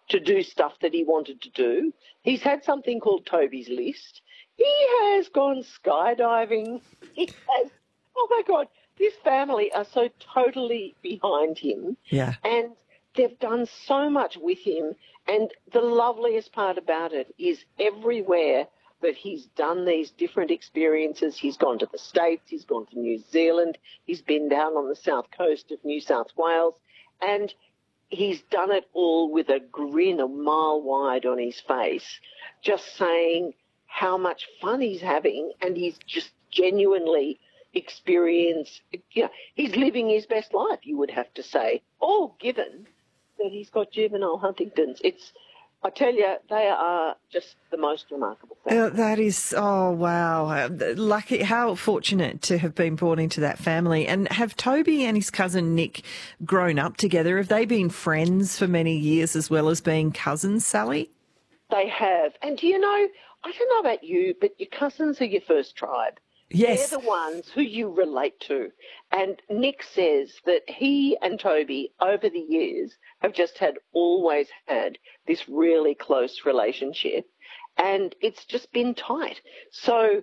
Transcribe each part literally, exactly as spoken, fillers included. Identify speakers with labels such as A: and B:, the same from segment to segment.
A: to do stuff that he wanted to do. He's had something called Toby's List. He has gone skydiving. He has, oh my God, this family are so totally behind him.
B: Yeah.
A: And they've done so much with him. And the loveliest part about it is everywhere that he's done these different experiences, he's gone to the States, he's gone to New Zealand, he's been down on the south coast of New South Wales, and he's done it all with a grin a mile wide on his face, just saying how much fun he's having, and he's just genuinely experienced, you know, he's living his best life, you would have to say, all given that he's got juvenile Huntington's. It's, I tell you, they are just the most remarkable thing.
B: Uh, that is, oh, wow. Uh, lucky, how fortunate to have been born into that family. And have Toby and his cousin Nick grown up together? Have they been friends for many years as well as being cousins, Sally?
A: They have. And do you know, I don't know about you, but your cousins are your first tribe.
B: Yes.
A: They're the ones who you relate to. And Nick says that he and Toby, over the years, have just had always had this really close relationship, and it's just been tight. So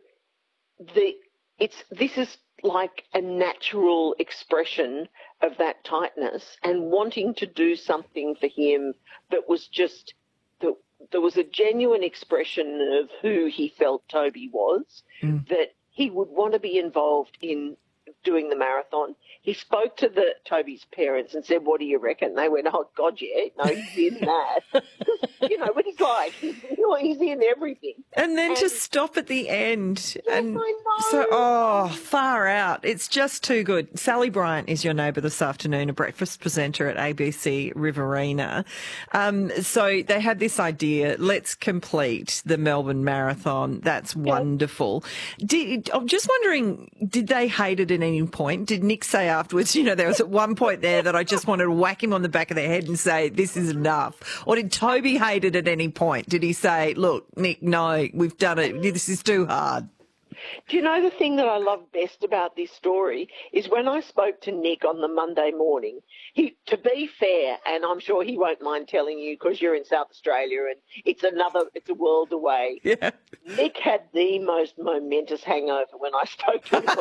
A: the it's this is like a natural expression of that tightness, and wanting to do something for him that was just that there was a genuine expression of who he felt Toby was, mm. that he would want to be involved in doing the marathon. He spoke to the Toby's parents and said, "What do you reckon?" They went, "Oh, God, yeah, no, he's in that." You know, but he's like, he's, you know, he's in everything.
B: And then
A: and,
B: to stop at the end.
A: Yes,
B: and
A: I know.
B: So, oh, far out. It's just too good. Sally Bryant is your neighbour this afternoon, a breakfast presenter at A B C Riverina. Um, so they had this idea, let's complete the Melbourne Marathon. That's wonderful. Yeah. Did, I'm just wondering, did they hate it at any point? Did Nick say afterwards, you know, there was at one point there that I just wanted to whack him on the back of the head and say, this is enough? Or did Toby hate it at any point? Did he say, look, Nick, no, we've done it. This is too hard?
A: Do you know the thing that I love best about this story is when I spoke to Nick on the Monday morning, he, to be fair, and I'm sure he won't mind telling you because you're in South Australia and it's another, it's a world away.
B: Yeah.
A: Nick had the most momentous hangover when I spoke to him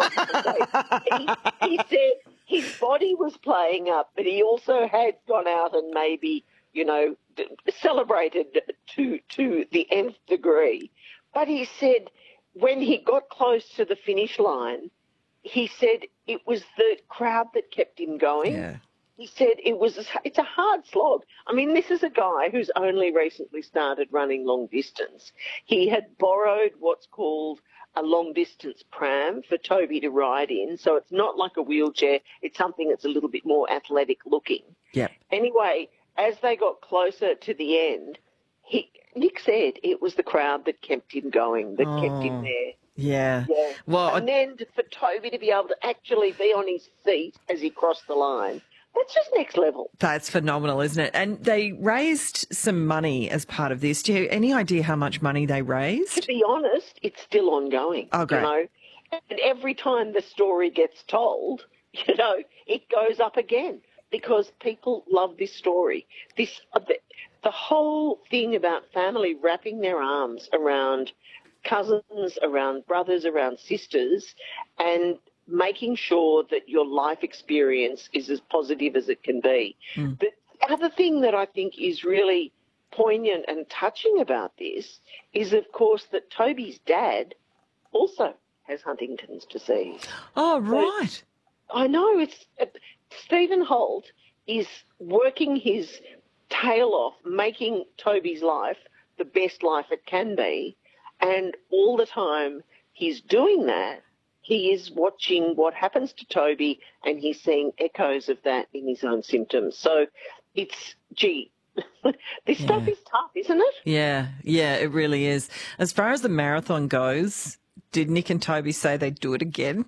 A: on Monday. He, he said his body was playing up, but he also had gone out and maybe, you know, celebrated to to the nth degree. But he said when he got close to the finish line, he said it was the crowd that kept him going.
B: Yeah.
A: He said it was it's a hard slog. I mean, this is a guy who's only recently started running long distance. He had borrowed what's called a long-distance pram for Toby to ride in, so it's not like a wheelchair. It's something that's a little bit more athletic-looking.
B: Yeah.
A: Anyway, as they got closer to the end, he, Nick said it was the crowd that kept him going, that oh, kept him there.
B: Yeah.
A: yeah.
B: Well,
A: and
B: I...
A: then for Toby to be able to actually be on his feet as he crossed the line, that's just next level.
B: That's phenomenal, isn't it? And they raised some money as part of this. Do you have any idea how much money they raised?
A: To be honest, it's still ongoing.
B: Oh, great.
A: You know? And every time the story gets told, you know, it goes up again because people love this story. This the, the whole thing about family wrapping their arms around cousins, around brothers, around sisters, and making sure that your life experience is as positive as it can be. Mm. The other thing that I think is really poignant and touching about this is, of course, that Toby's dad also has Huntington's disease.
B: Oh, right.
A: So, I know. It's uh, Stephen Holt is working his tail off, making Toby's life the best life it can be, and all the time he's doing that, he is watching what happens to Toby and he's seeing echoes of that in his own symptoms. So it's, gee, this
B: yeah.
A: stuff is tough, isn't it?
B: Yeah, yeah, it really is. As far as the marathon goes, did Nick and Toby say they'd do it again?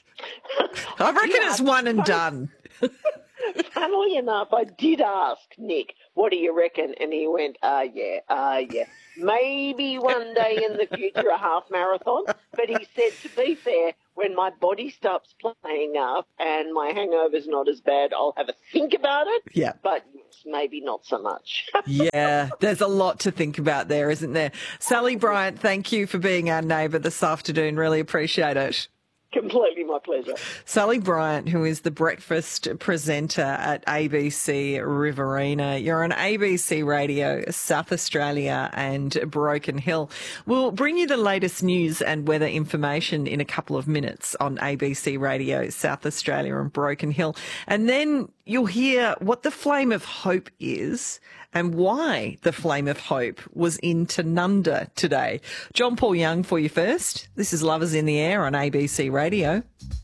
B: I reckon yeah, it's one and done.
A: Funnily enough, I did ask Nick, what do you reckon? And he went, ah, uh, yeah, ah, uh, yeah. Maybe one day in the future a half marathon. But he said, to be fair, when my body stops playing up and my hangover's not as bad, I'll have a think about it.
B: Yeah.
A: But perhaps, maybe not so much.
B: Yeah, there's a lot to think about there, isn't there? Sally Bryant, thank you for being our neighbour this afternoon. Really appreciate it.
A: Completely my pleasure.
B: Sally Bryant, who is the breakfast presenter at A B C Riverina. You're on A B C Radio, South Australia and Broken Hill. We'll bring you the latest news and weather information in a couple of minutes on A B C Radio, South Australia and Broken Hill. And then you'll hear what the Flame of Hope is and why the Flame of Hope was in Tanunda today. John Paul Young for you first. This is Lovers in the Air on A B C Radio.